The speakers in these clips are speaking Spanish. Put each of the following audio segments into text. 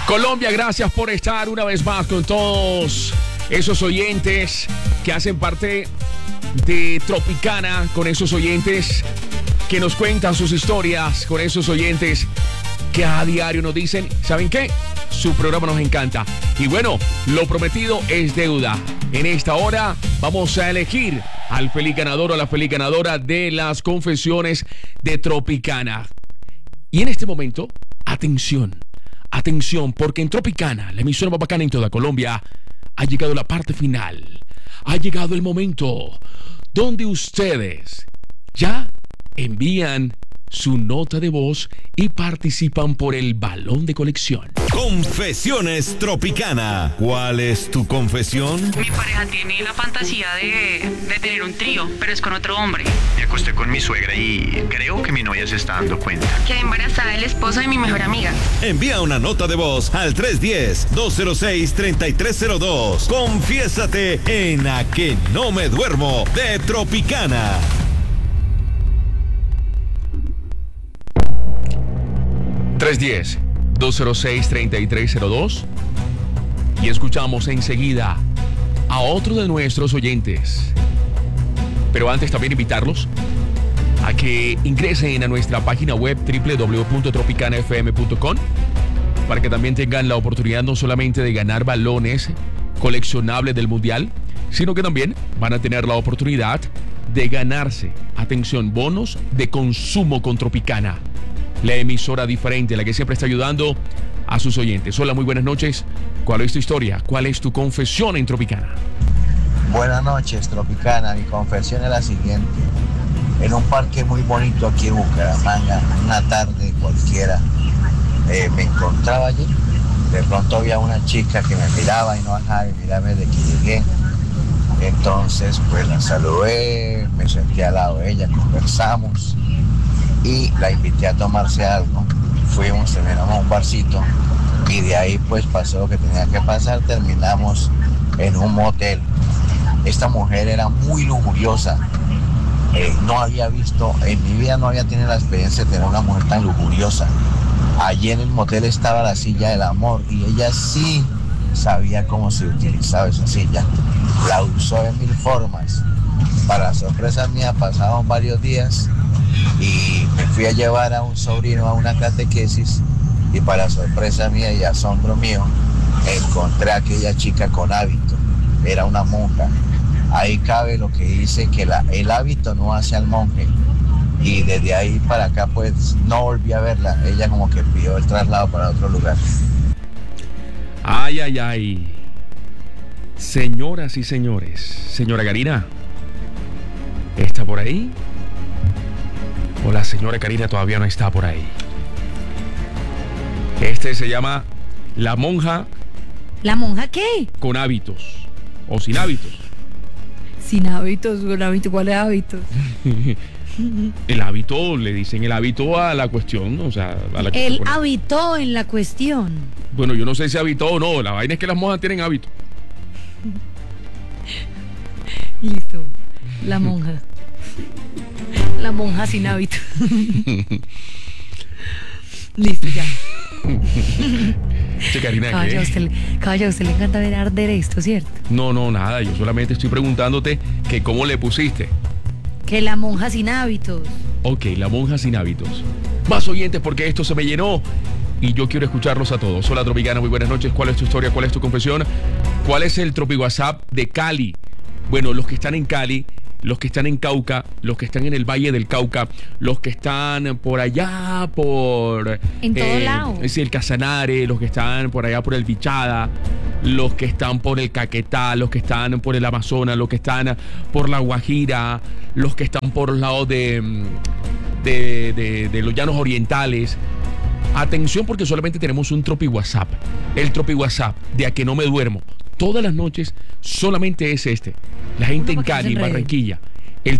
Colombia, gracias por estar una vez más con todos esos oyentes que hacen parte de Tropicana, con esos oyentes que nos cuentan sus historias, con esos oyentes que a diario nos dicen, ¿saben qué? Su programa nos encanta. Y bueno, lo prometido es deuda. En esta hora vamos a elegir al feliz ganador o la feliz ganadora de las confesiones de Tropicana. Y en este momento, atención, porque en Tropicana, la emisora más bacana en toda Colombia, ha llegado la parte final. Ha llegado el momento donde ustedes ya envían su nota de voz y participan por el balón de colección. Confesiones Tropicana. ¿Cuál es tu confesión? Mi pareja tiene la fantasía de tener un trío, pero es con otro hombre. Me acosté con mi suegra y creo que mi novia se está dando cuenta. Quedé embarazada del esposo de mi mejor amiga. Envía una nota de voz al 310-206-3302. Confiésate en A Que No Me Duermo de Tropicana. ...310-206-3302... y escuchamos enseguida a otro de nuestros oyentes. Pero antes también invitarlos a que ingresen a nuestra página web www.tropicanafm.com para que también tengan la oportunidad no solamente de ganar balones coleccionables del Mundial, sino que también van a tener la oportunidad de ganarse, atención, bonos de consumo con Tropicana, la emisora diferente, la que siempre está ayudando a sus oyentes. Hola, muy buenas noches. ¿Cuál es tu historia? ¿Cuál es tu confesión en Tropicana? Buenas noches, Tropicana. Mi confesión es la siguiente. En un parque muy bonito aquí en Bucaramanga, una tarde cualquiera, me encontraba allí. De pronto había una chica que me miraba y no dejaba de mirarme desde que llegué. Entonces, pues la saludé, me senté al lado de ella, conversamos y la invité a tomarse algo. Fuimos, terminamos un barcito y de ahí pues pasó lo que tenía que pasar. Terminamos en un motel. Esta mujer era muy lujuriosa. No había visto, en mi vida no había tenido la experiencia de tener una mujer tan lujuriosa. Allí en el motel estaba la silla del amor y ella sí sabía cómo se utilizaba esa silla. La usó de mil formas. Para sorpresa mía pasaron varios días y me fui a llevar a un sobrino a una catequesis y para sorpresa mía y asombro mío encontré a aquella chica con hábito. Era una monja. Ahí cabe lo que dice que el hábito no hace al monje. Y desde ahí para acá pues no volví a verla. Ella como que pidió el traslado para otro lugar. Ay, ay, ay. Señoras y señores, señora Karina, ¿está por ahí? ¿O la señora Karina todavía no está por ahí? Este se llama La Monja. ¿La monja qué? Con hábitos. O sin hábitos. Sin hábitos, con hábitos. ¿Cuáles hábitos? El hábito, le dicen el hábito a la cuestión, o sea, a la que él habitó en la cuestión. Bueno, yo no sé si habitó o no, la vaina es que las monjas tienen hábito. Listo, la monja. La monja sin hábito. Listo, ya. Che, Karina, Caballa, a usted le encanta ver arder esto, ¿cierto? No, nada, yo solamente estoy preguntándote que cómo le pusiste. Que la monja sin hábitos. Ok, la monja sin hábitos. Más oyentes porque esto se me llenó y yo quiero escucharlos a todos. Hola, Tropicana, muy buenas noches. ¿Cuál es tu historia? ¿Cuál es tu confesión? ¿Cuál es el Tropi WhatsApp de Cali? Bueno, los que están en Cali, los que están en Cauca, los que están en el Valle del Cauca, los que están por allá, por... En todo lado. Es decir, el Casanare, los que están por allá por el Bichada, los que están por el Caquetá, los que están por el Amazonas, los que están por la Guajira, los que están por los lados de los llanos orientales. Atención porque solamente tenemos un Tropi WhatsApp. El Tropi WhatsApp de A Que No Me Duermo. Todas las noches solamente es este. La gente en Cali, en Barranquilla. El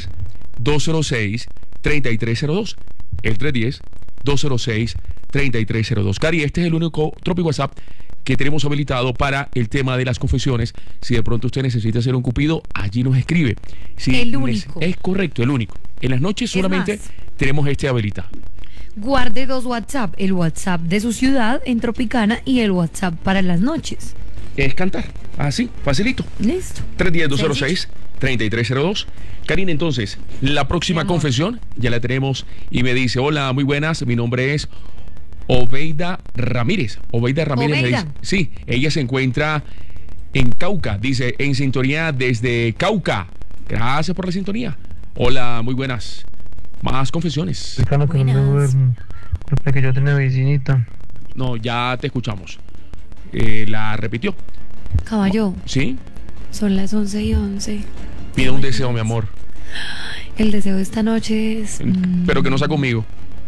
310-206-3302. El 310-206-3302. Cari, este es el único Tropi WhatsApp que tenemos habilitado para el tema de las confesiones. Si de pronto usted necesita hacer un cupido, allí nos escribe. Si el único. Es correcto, el único. En las noches solamente tenemos este habilitado. guarde 2 WhatsApp, el WhatsApp de su ciudad en Tropicana y el WhatsApp para las noches. Es cantar, así, facilito. Listo. 310-206-3302. Karina, entonces, la próxima confesión ya la tenemos y me dice, hola, muy buenas, mi nombre es Obeida Ramírez. Obeida Ramírez me Obeida. dice, sí, ella se encuentra en Cauca, dice, en sintonía desde Cauca. Gracias por la sintonía. Hola, muy buenas. Más confesiones. Explicando que no me Buenas. duermo. Culpa que yo tenía vecinita. No, ya te escuchamos. La repitió. Caballo, ¿Sí? son las 11:11. Pide un deseo, mi amor. El deseo de esta noche es... Pero que no sea conmigo.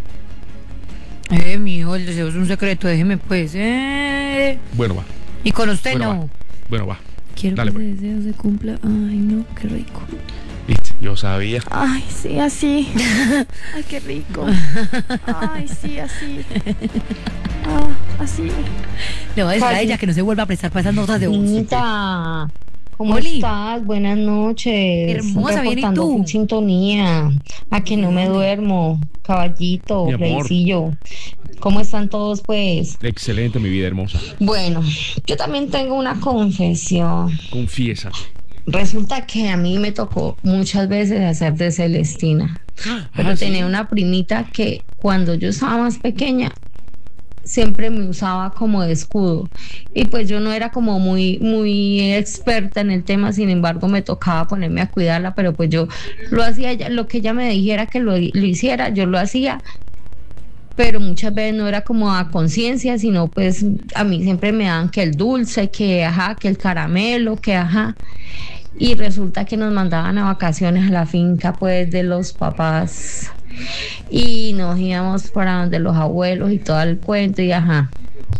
Mijo, el deseo es un secreto, déjeme pues. Bueno, va. Y con usted Bueno, no. va. Bueno, va. Quiero Dale, que pues. ese deseo se cumpla. Ay, no, qué rico. Viste, yo sabía. Ay, sí, así. Ay, qué rico. Ay, sí, así. Así. Le voy a decir a ella que no se vuelva a prestar para esas notas de voz. Anita, ¿cómo Oli. estás? Buenas noches. Hermosa, bien, ¿y Reportando tú? full sintonía. A que no me duermo. Caballito, Mi amor. Reycillo. ¿Cómo están todos, pues? Excelente, mi vida hermosa. Bueno, yo también tengo una confesión. Confiesa. Resulta que a mí me tocó muchas veces hacer de Celestina. Pero ¿sí? tenía una primita que cuando yo estaba más pequeña siempre me usaba como de escudo y pues yo no era como muy experta en el tema, sin embargo me tocaba ponerme a cuidarla, pero pues yo lo hacía, lo que ella me dijera que lo hiciera, yo lo hacía, pero muchas veces no era como a conciencia, sino pues a mí siempre me daban que el dulce, que ajá, que el caramelo, que ajá. Y resulta que nos mandaban a vacaciones a la finca pues de los papás y nos íbamos para donde los abuelos y todo el cuento y ajá.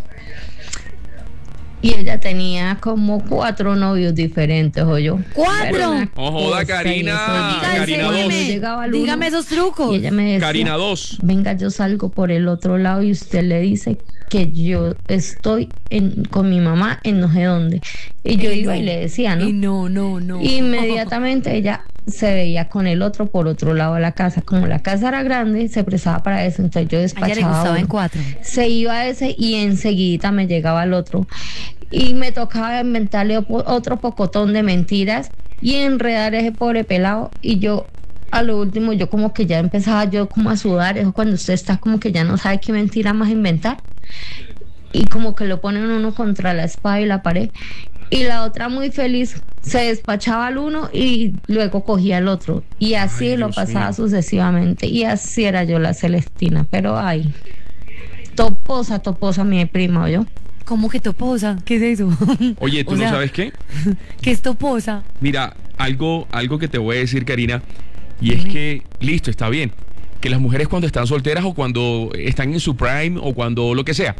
Y ella tenía como 4 novios diferentes, o yo. ¡4! Oh, joda, Karina. Karina Cuando 2. llegaba el uno, Dígame esos trucos. y ella me decía, Karina 2. venga, yo salgo por el otro lado y usted le dice que yo estoy con mi mamá en no sé dónde. Y yo iba y le decía, ¿no? Y no. Inmediatamente ella se veía con el otro por otro lado de la casa. Como la casa era grande, se prestaba para eso, entonces yo A ella le despachaba gustaba en uno. 4. Se iba ese y enseguida me llegaba el otro. Y me tocaba inventarle otro pocotón de mentiras y enredar ese pobre pelado. Y yo, a lo último, yo como que ya empezaba yo como a sudar. Eso cuando usted está como que ya no sabe qué mentira más inventar. Y como que lo ponen uno contra la espada y la pared. Y la otra muy feliz se despachaba al uno y luego cogía al otro. Y así Ay, lo Dios pasaba mío. sucesivamente. Y así era yo la Celestina. Pero ay, toposa mi prima, yo. ¿Cómo que toposa? ¿Qué es eso? Oye, ¿tú O no sea, sabes qué? ¿Qué es toposa? Mira, algo que te voy a decir, Karina, y es que, listo, está bien, que las mujeres cuando están solteras o cuando están en su prime o cuando lo que sea,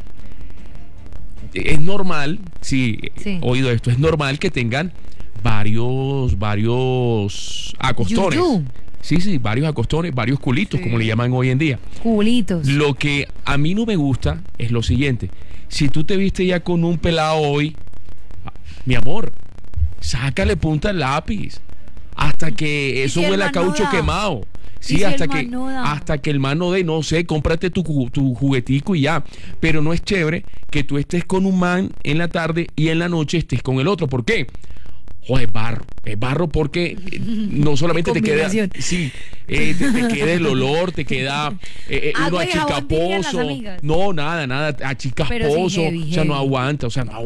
es normal, sí, Sí. he oído esto, es normal que tengan varios acostones. Yuyú. Sí, varios acostones, varios culitos, Sí. como le llaman hoy en día. Culitos. Lo que a mí no me gusta es lo siguiente. Si tú te viste ya con un pelado hoy, mi amor, sácale punta al lápiz hasta que eso si el huela a man no caucho da? quemado. ¿Y Sí, si hasta el que man no da? hasta que el man no dé, no sé, cómprate tu juguetico y ya. Pero no es chévere que tú estés con un man en la tarde y en la noche estés con el otro. ¿Por qué? Joder, es barro porque no solamente te queda, Combinación. sí, te queda el olor, te queda uno Agua y jabón, dirían las achicaposo, amigas. no, nada, Pero sí achicaposo, heavy, o sea, no heavy. aguanta, o sea, no,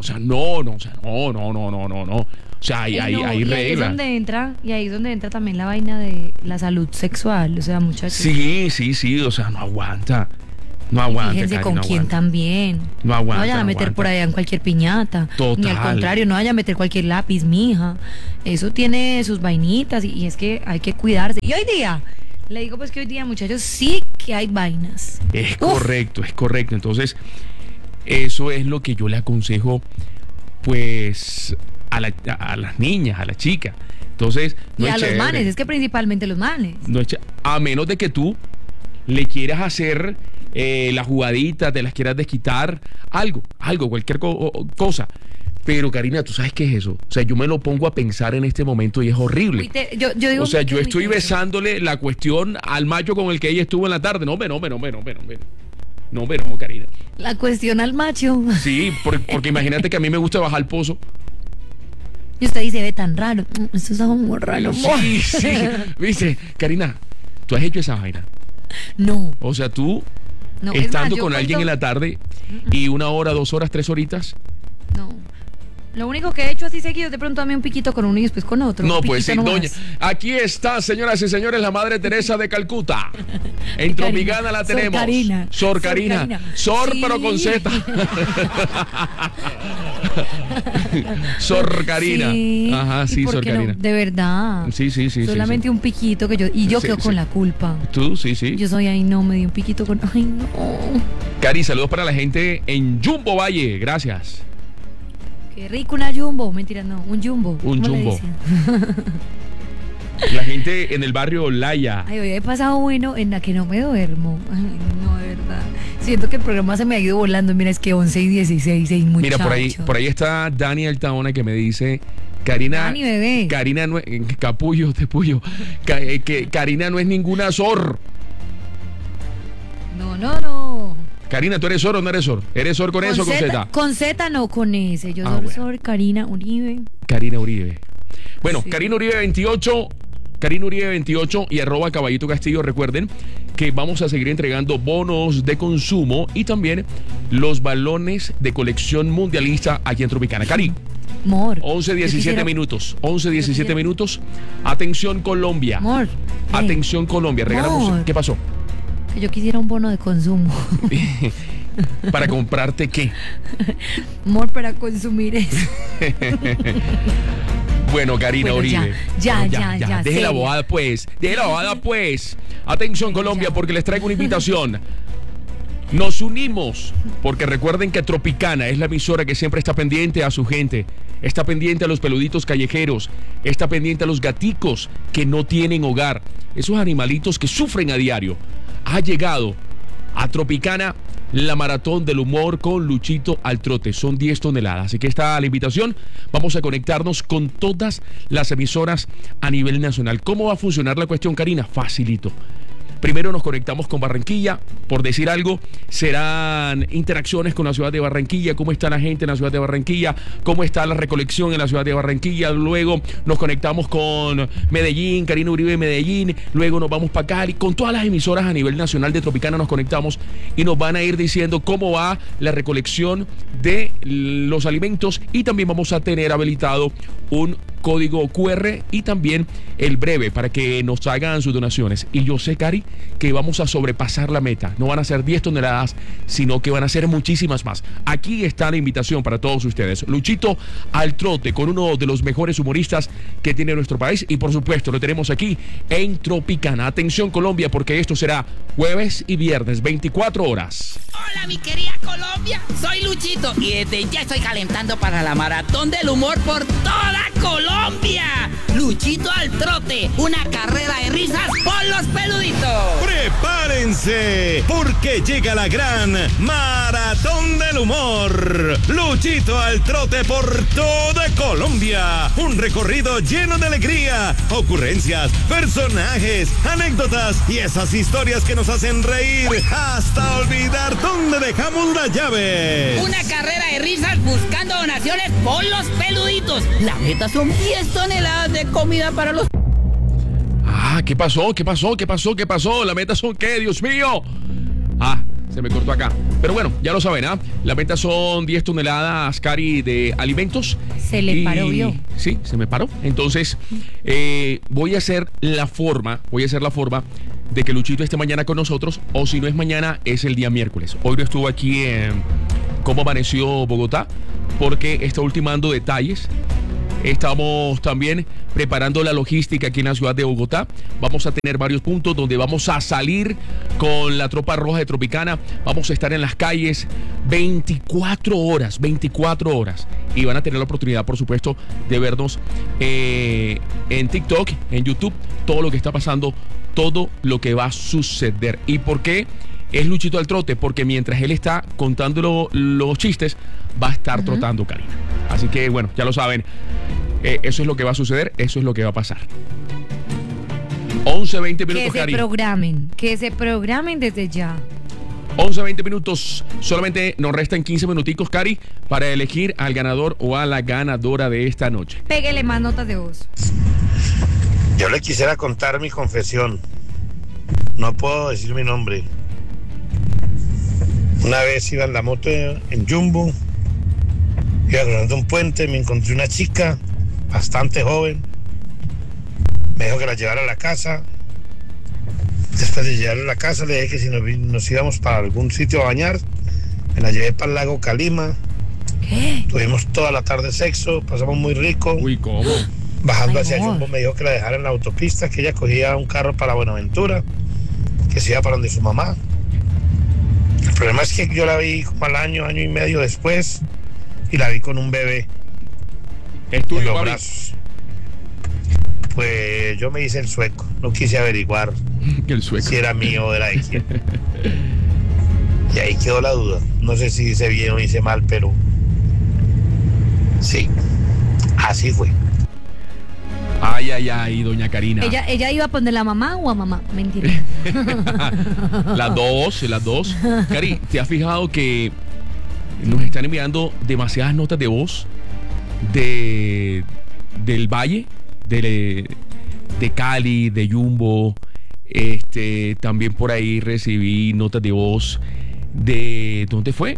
o sea, hay No, hay y ahí es reglas. donde entra, y ahí es donde entra también la vaina de la salud sexual, o sea, muchachos. Sí, o sea, no aguanta, Fíjense Cari, con no quién aguanta. también. No aguanta, No vayan a no meter aguanta. por allá en cualquier piñata. Total. Ni al contrario, no vayan a meter cualquier lápiz, mija. Eso tiene sus vainitas y es que hay que cuidarse. Y hoy día, le digo pues que hoy día, muchachos, sí que hay vainas. Es Uf. correcto. Entonces, eso es lo que yo le aconsejo, pues, a las niñas, a las chicas. Entonces, no Y es a los chévere. manes, es que principalmente los manes. No es a menos de que tú le quieras hacer la jugadita, te las quieras desquitar, algo, cualquier cosa. Pero Karina, ¿tú sabes qué es eso? O sea, yo me lo pongo a pensar en este momento y es horrible. Yo digo, o sea, yo muy estoy teso. besándole la cuestión al macho con el que ella estuvo en la tarde. No, Karina. La cuestión al macho. Sí, porque imagínate que a mí me gusta bajar el pozo. Y usted dice, ve tan raro. Esto está muy raro. Sí. Viste, Karina, ¿tú has hecho esa vaina? No. O sea, tú, No, es estando más, yo con alguien en cuento- la tarde y 1 hora, 2 horas, 3 horitas. No. Lo único que he hecho así seguido es de pronto dame un piquito con uno y después con otro. No, un pues sí, piquito doña. nomás. Aquí está, señoras y señores, la Madre Teresa de Calcuta. En Tropicana la Sor tenemos. Karina. Sor Karina. Sor, Sí. pero con Z. Sor Karina. Sí. Ajá, ¿Y sí, por Sor qué no? Karina. De verdad. Sí. Solamente un piquito que yo. Y yo Sí, quedo sí. con la culpa. Tú, sí. Yo soy ahí, no, me di un piquito con. Ay, no. Cari, saludos para la gente en Jumbo Valle. Gracias. Qué rico una jumbo. Mentira, no. Un jumbo. Un ¿Cómo le jumbo. dicen? La gente en el barrio Laya. Ay, hoy he pasado bueno en la que no me duermo. Ay, no, de verdad. Siento que el programa se me ha ido volando. Mira, es que 11 y 16, hay muchachos. Mira, por ahí está Daniel Taona que me dice, Karina, Dani, bebé. Karina no es, capullo, te puyo, que Karina no es ninguna Sor. No. Karina, ¿tú eres Sor o no eres Sor? ¿Eres Sor con eso o con Z? Con Z no, con S. Yo Ah, soy bueno. Sor Karina Uribe. Karina Uribe. Bueno, Sí. Karina Uribe 28 y @Caballito Castillo. Recuerden que vamos a seguir entregando bonos de consumo y también los balones de colección mundialista aquí en Tropicana. Cari, Mor. 11:17 minutos. 11:17 minutos. Atención Colombia. Mor. Atención Colombia. Regalamos. Amor. ¿Qué pasó? Que yo quisiera un bono de consumo. ¿Para comprarte qué? Mor, para consumir eso. Bueno, Karina Bueno, Uribe. ya, Deje la seria. bobada, pues. Deje la bobada, pues. Atención, Colombia, porque les traigo una invitación. Nos unimos, porque recuerden que Tropicana es la emisora que siempre está pendiente a su gente. Está pendiente a los peluditos callejeros. Está pendiente a los gaticos que no tienen hogar. Esos animalitos que sufren a diario. Ha llegado a Tropicana la maratón del humor con Luchito al trote. Son 10 toneladas. Así que está la invitación. Vamos a conectarnos con todas las emisoras a nivel nacional. ¿Cómo va a funcionar la cuestión, Karina? Facilito. Primero nos conectamos con Barranquilla, por decir algo, serán interacciones con la ciudad de Barranquilla, cómo está la gente en la ciudad de Barranquilla, cómo está la recolección en la ciudad de Barranquilla, luego nos conectamos con Medellín, Karina Uribe Medellín, luego nos vamos para Cali, con todas las emisoras a nivel nacional de Tropicana nos conectamos y nos van a ir diciendo cómo va la recolección de los alimentos y también vamos a tener habilitado un código QR y también el breve para que nos hagan sus donaciones. Y yo sé, Cari, que vamos a sobrepasar la meta. No van a ser 10 toneladas, sino que van a ser muchísimas más. Aquí está la invitación para todos ustedes. Luchito al trote con uno de los mejores humoristas que tiene nuestro país y por supuesto lo tenemos aquí en Tropicana. Atención Colombia, porque esto será jueves y viernes, 24 horas. Hola mi querida Colombia, soy Luchito y desde ya estoy calentando para la maratón del humor por toda Colombia. Luchito al trote, una carrera de risas por los peluditos. ¡Prepárense! Porque llega la gran Maratón del Humor. Luchito al trote por toda Colombia. Un recorrido lleno de alegría, ocurrencias, personajes, anécdotas y esas historias que nos hacen reír hasta olvidar dónde dejamos la llave. Una carrera de risas buscando donaciones por los peluditos. La meta son 10 toneladas de comida para los... Ah, ¿qué pasó? La meta son ¿qué? Dios mío. Se me cortó acá. Pero bueno, ya lo saben, ¿ah? La meta son 10 toneladas, Cari, de alimentos. Se le paró, ¿vio? Sí, se me paró. Entonces, voy a hacer la forma de que Luchito esté mañana con nosotros, o si no es mañana, es el día miércoles. Hoy no estuvo aquí en Cómo Amaneció Bogotá, porque está ultimando detalles. Estamos también preparando la logística aquí en la ciudad de Bogotá. Vamos a tener varios puntos donde vamos a salir con la tropa roja de Tropicana. Vamos a estar en las calles 24 horas. Y van a tener la oportunidad, por supuesto, de vernos en TikTok, en YouTube, todo lo que está pasando, todo lo que va a suceder. ¿Y por qué es Luchito al trote, porque mientras él está contando los chistes, va a estar trotando Karina. Así que bueno, ya lo saben. Eso es lo que va a suceder, eso es lo que va a pasar. 11, 20 minutos, Cari. Que se programen desde ya. 11, 20 minutos. Solamente nos restan 15 minuticos, Cari, para elegir al ganador o a la ganadora de esta noche. Pégale más notas de voz. Yo le quisiera contar mi confesión. No puedo decir mi nombre. Una vez iba en la moto en Jumbo, iba cruzando un puente, me encontré una chica bastante joven. Me dijo que la llevara a la casa. Después de llevarla a la casa le dije que si nos íbamos para algún sitio a bañar. Me la llevé para el lago Calima. ¿Qué? Tuvimos toda la tarde sexo, pasamos muy rico. Uy, ¿cómo? Bajando hacia Jumbo me dijo que la dejara en la autopista, que ella cogía un carro para Buenaventura, que se iba para donde su mamá. El problema es que yo la vi como al año y medio después, y la vi con un bebé en los brazos. Pues yo me hice el sueco, no quise averiguar si era mío o era de quién. Y ahí quedó la duda. No sé si hice bien o hice mal, pero sí, así fue. Ay, doña Karina. ¿Ella iba a poner a mamá o a mamá? Mentira. Las dos. Cari, ¿te has fijado que nos están enviando demasiadas notas de voz del Valle, de Cali, de Jumbo? También por ahí recibí notas de voz de... ¿Dónde fue?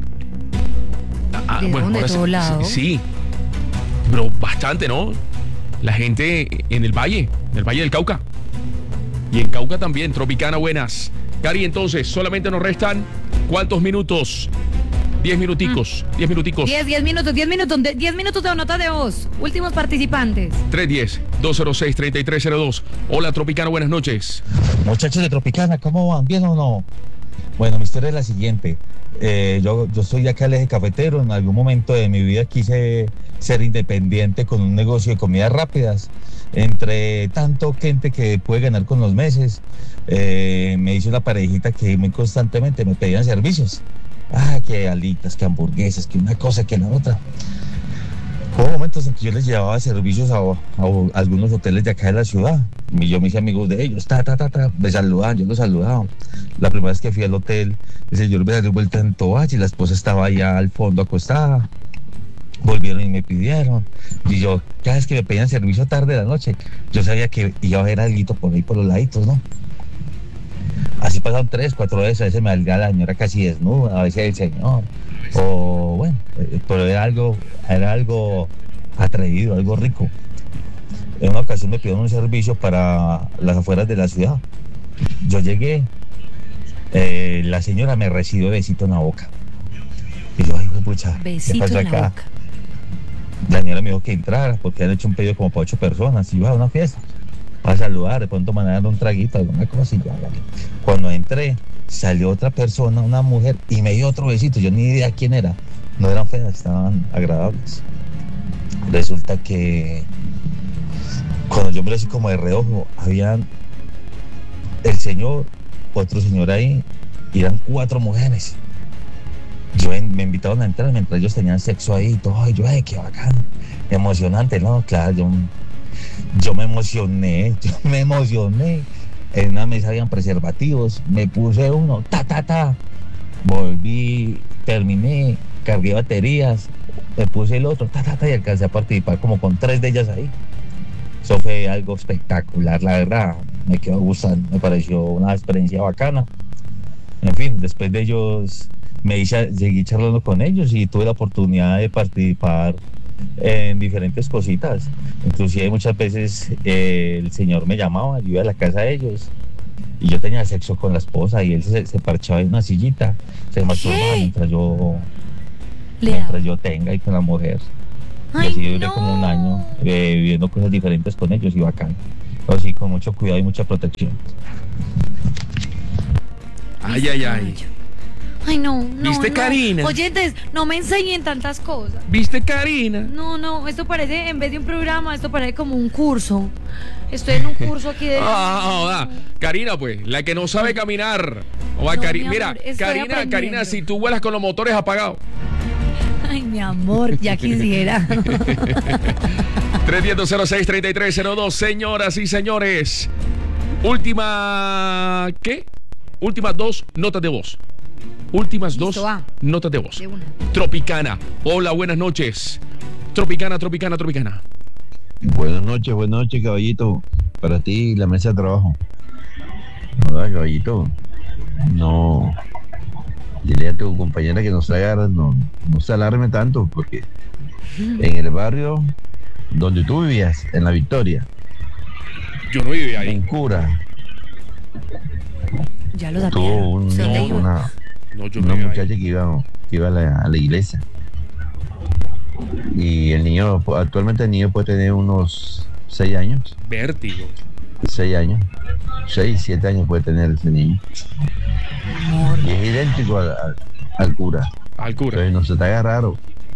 ¿De todo lado? Sí, pero bastante, ¿no? La gente en el Valle del Cauca. Y en Cauca también, Tropicana, buenas. Cari, entonces, solamente nos restan ¿cuántos minutos? 10 minuticos. 10 minutos. 10 minutos de nota de voz. Últimos participantes. 310-206-3302. Hola, Tropicana, buenas noches. Muchachos de Tropicana, ¿cómo van? ¿Bien o no? Bueno, mi historia es la siguiente. Yo soy de acá del eje cafetero. En algún momento de mi vida quise ser independiente con un negocio de comidas rápidas. Entre tanto gente que puede ganar con los meses, me hizo una parejita que muy constantemente me pedían servicios. Que alitas, que hamburguesas, que una cosa, que la otra. Hubo momentos en que yo les llevaba servicios a algunos hoteles de acá de la ciudad. Y yo me hice amigos de ellos, me saludaban, yo los saludaba. La primera vez que fui al hotel, el señor me dio vuelta en toalla y la esposa estaba allá al fondo acostada. Volvieron y me pidieron. Y yo, cada vez que me pedían servicio tarde de la noche, yo sabía que iba a haber algo por ahí por los laditos, ¿no? Así pasaron 3, 4 veces. A veces me salía la señora casi desnuda, a veces el señor. O bueno, pero era algo atrevido, algo rico. En una ocasión me pidieron un servicio para las afueras de la ciudad. Yo llegué, la señora me recibió besito en la boca. Y yo, pucha, ¿qué pasó acá? La señora me dijo que entrara porque han hecho un pedido como para 8 personas. Y iba a una fiesta para saludar, de pronto me mandaron un traguito, alguna cosa. Y yo, cuando entré, salió otra persona, una mujer, y me dio otro besito. Yo ni idea quién era. No eran feas, estaban agradables. Resulta que cuando yo miré así como de reojo, habían el señor, otro señor ahí, y eran 4 mujeres. Me invitaron a entrar mientras ellos tenían sexo ahí y todo. Y yo, qué bacano, emocionante, ¿no? Claro, yo me emocioné. En una mesa habían preservativos, me puse uno, volví, terminé, cargué baterías, me puse el otro, y alcancé a participar como con 3 de ellas ahí. Eso fue algo espectacular, la verdad, me quedó gustando, me pareció una experiencia bacana. En fin, después de ellos seguí charlando con ellos y tuve la oportunidad de participar en diferentes cositas. Inclusive muchas veces el señor me llamaba, yo iba a la casa de ellos y yo tenía sexo con la esposa y él se parchaba en una sillita, se masturbaba mientras yo tenga y con la mujer. Y así duré como un año viviendo cosas diferentes con ellos y bacán. Así con mucho cuidado y mucha protección. Ay. Ay, no. ¿Viste, no. Karina? Oyentes, no me enseñen tantas cosas. ¿Viste, Karina? No, esto parece, en vez de un programa, esto parece como un curso. Estoy en un curso aquí de... Karina, pues, la que no sabe caminar. Mira, Karina, si tú vuelas con los motores apagados. Ay, mi amor, ya quisiera. 310-06-3302, señoras y señores. Últimas 2 notas de voz. Últimas Listo, 2 notas de voz. De una. Tropicana. Hola, buenas noches. Tropicana. Buenas noches, caballito. Para ti, la mesa de trabajo. Hola, caballito. No. Dile a tu compañera que no se alarme tanto, porque en el barrio donde tú vivías, en La Victoria. Yo no vivía ahí. En Cura. Ya lo sabía. Tuvo una muchacha que iba a la iglesia. Y el niño, actualmente el niño puede tener unos 6 años. Vértigo. 6 años. 6, 7 años puede tener ese niño. Y es idéntico al cura. Entonces no se te haga raro.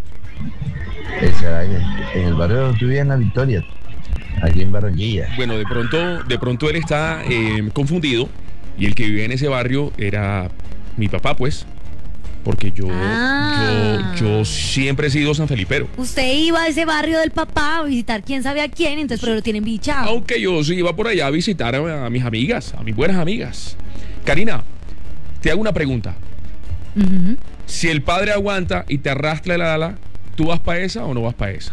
En el barrio donde tú vivías, en La Victoria, aquí en Barranquilla. Bueno, de pronto él está confundido, y el que vivía en ese barrio era mi papá, pues. Porque yo siempre he sido sanfelipero. Usted iba a ese barrio del papá a visitar quién sabe a quién, entonces pero lo tienen bichado. Aunque yo sí iba por allá a visitar a mis amigas, a mis buenas amigas. Karina, te hago una pregunta. Uh-huh. Si el padre aguanta y te arrastra la ala, ¿tú vas para esa o no vas para esa?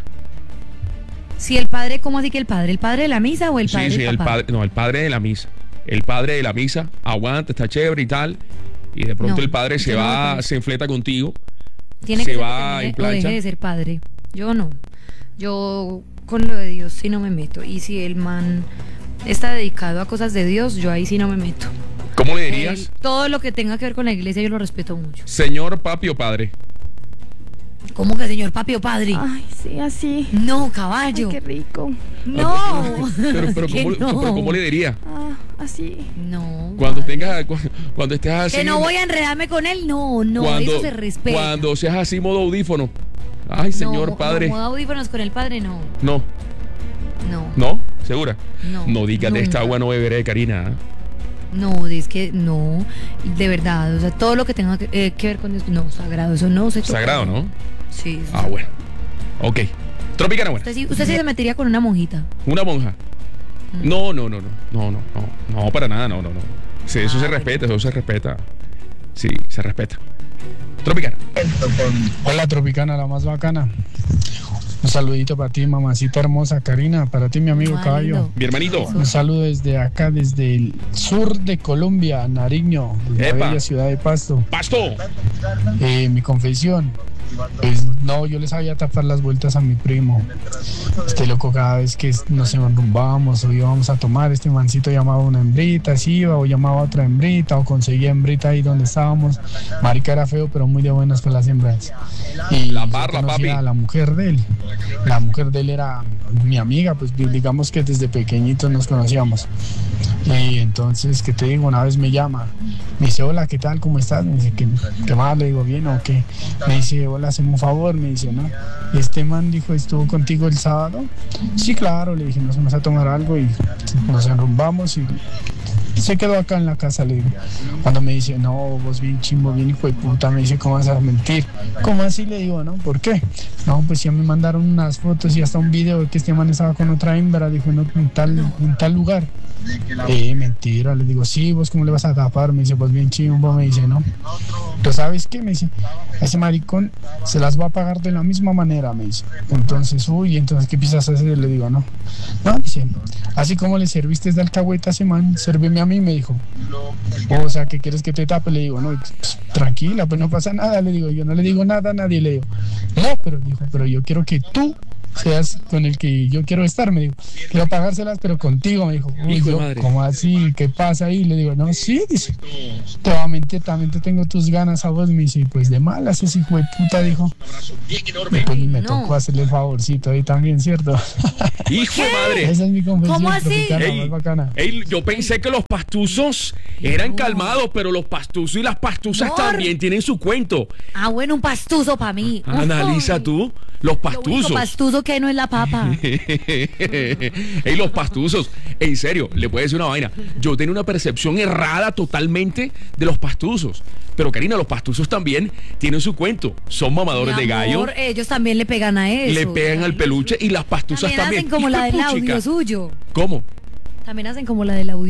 Si el padre, ¿cómo así que el padre? ¿El padre de la misa o el padre del papá? el padre de la misa. El padre de la misa aguanta, está chévere y tal. Y de pronto el padre se enfleta contigo. Tiene que va en plancha. O deje de ser padre. Yo no. Yo con lo de Dios sí no me meto. Y si el man está dedicado a cosas de Dios, yo ahí sí no me meto. ¿Cómo le dirías? Todo lo que tenga que ver con la iglesia yo lo respeto mucho. Señor papi o padre. ¿Cómo que señor papi o padre? Ay, sí, así. No, caballo. Ay, qué rico. No. Pero ¿cómo le diría? Así. No. Cuando estés así. Que no voy a enredarme con él, no, eso se respeta. Cuando seas así modo audífono. Ay, señor padre. No, modo audífonos con el padre, no. No. ¿No? ¿Segura? No digas de esta agua no beberé, Karina. No, es que no, de verdad, o sea, todo lo que tenga que ver con Dios, no, sagrado, eso no se toca. Sagrado, ¿no? Sí. Bueno. Ok. Tropicana, buena. Usted sí se metería con una monjita. ¿Una monja? No, para nada, no. Sí, eso se respeta. Sí, se respeta. Tropicana. Hola, Tropicana, la más bacana. Un saludito para ti, mamacita hermosa, Karina. Para ti, mi amigo Caballo. Mi hermanito. Un saludo desde acá, desde el sur de Colombia, Nariño, la bella ciudad de Pasto. ¡Pasto! Mi confesión. Pues no, yo le sabía tapar las vueltas a mi primo. Este loco, cada vez que nos enrumbábamos o íbamos a tomar, este mancito llamaba a una hembrita, así iba, o llamaba a otra hembrita, o conseguía hembrita ahí donde estábamos. Marica era feo, pero muy de buenas para las hembras. Y la parla, papi. A la mujer de él. La mujer de él era mi amiga, pues digamos que desde pequeñitos nos conocíamos. Y entonces, ¿qué te digo? Una vez me llama, me dice, hola, ¿qué tal? ¿Cómo estás? Me dice, ¿qué más? Le digo, ¿bien o qué? Me dice, hola, hazme un favor, me dice, ¿no? Este man dijo, ¿estuvo contigo el sábado? Sí, claro, le dije, nos vamos a tomar algo y nos enrumbamos y se quedó acá en la casa, le digo. Cuando me dice, no, vos bien chimbo, bien hijo de puta, me dice, ¿cómo vas a mentir? ¿Cómo así? Le digo, ¿no? ¿Por qué? No, pues ya me mandaron unas fotos y hasta un video de que este man estaba con otra hembra, dijo, no, en tal lugar. Mentira, le digo, sí, vos cómo le vas a tapar, me dice, pues bien chimbo, me dice, no. Pero ¿sabes qué? Me dice, a ese maricón se las va a pagar de la misma manera, me dice. Entonces, entonces, ¿qué piensas hacer? Le digo, no, dice, así como le serviste de alcahueta a ese man, sérveme a mí, me dijo. O sea, ¿qué quieres que te tape? Le digo, no, pues, tranquila, pues no pasa nada, le digo, yo no le digo nada a nadie, le digo, no, pero dijo, pero yo quiero que tú seas con el que yo quiero estar, me dijo. Quiero pagárselas, pero contigo, me dijo. Uy, Hijo de yo, madre. ¿cómo así? ¿Qué pasa ahí? Le digo, no, sí, dice. También te tengo tus ganas a vos, me dice. Pues de malas, ese hijo de puta, dijo. Y pues me tocó hacerle el favorcito ahí también, ¿cierto? ¡Hijo de madre! Esa es mi confesión. ¿Cómo así? Tropicana, Ey, más bacana. ey, yo pensé que los pastuzos eran calmados, pero los pastuzos y las pastuzas Amor. también tienen su cuento. Ah, bueno, un pastuso para mí. Analiza Uy, tú, los Lo único pastuzos. pastuso que no es la papa. Ey, los pastuzos, en serio, le puedo decir una vaina. Yo tenía una percepción errada totalmente de los pastuzos. Pero Karina, los pastuzos también tienen su cuento. Son mamadores Mi de gallo, amor, ellos también le pegan a eso. le pegan al peluche y las pastuzas También también. hacen como Hijo la de del puchica. audio suyo. ¿Cómo? También hacen como la del audio